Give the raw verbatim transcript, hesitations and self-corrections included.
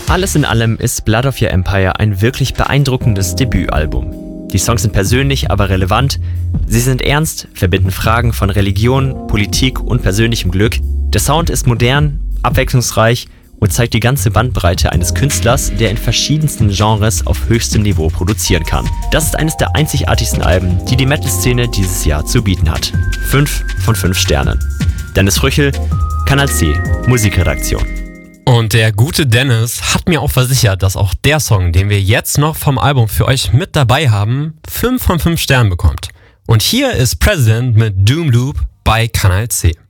Alles in allem ist Blood of Your Empire ein wirklich beeindruckendes Debütalbum. Die Songs sind persönlich, aber relevant. Sie sind ernst, verbinden Fragen von Religion, Politik und persönlichem Glück. Der Sound ist modern, abwechslungsreich und zeigt die ganze Bandbreite eines Künstlers, der in verschiedensten Genres auf höchstem Niveau produzieren kann. Das ist eines der einzigartigsten Alben, die die Metal-Szene dieses Jahr zu bieten hat. Fünf von fünf Sternen. Dennis Früchel, Kanal C, Musikredaktion. Und der gute Dennis hat mir auch versichert, dass auch der Song, den wir jetzt noch vom Album für euch mit dabei haben, fünf von fünf Sternen bekommt. Und hier ist President mit Doom Loop bei Kanal C.